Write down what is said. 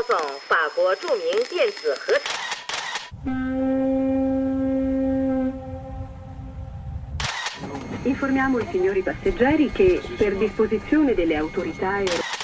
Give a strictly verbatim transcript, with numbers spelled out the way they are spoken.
送法国著名电子合成。 Informiamo i signori passeggeri che, per disposizione delle autorità europee,